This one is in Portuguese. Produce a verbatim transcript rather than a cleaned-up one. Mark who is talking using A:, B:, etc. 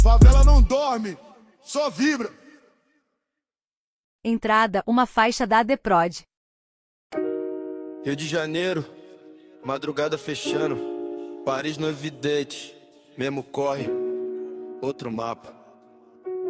A: Favela não dorme, só vibra.
B: Entrada, uma faixa da ADPROD.
C: Rio de Janeiro, madrugada fechando. Paris no evidente, mesmo corre, outro mapa.